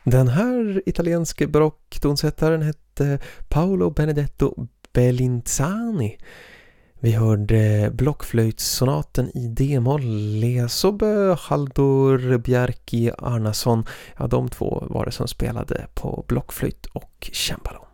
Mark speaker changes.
Speaker 1: Den här italienske barocktonsättaren hette Paolo Benedetto Bellinzani. Vi hörde blockflöjtssonaten i D-moll, Lesobö, Haldur Bjerki Arnason. Ja, de två var det som spelade på blockflöjt och cembalo.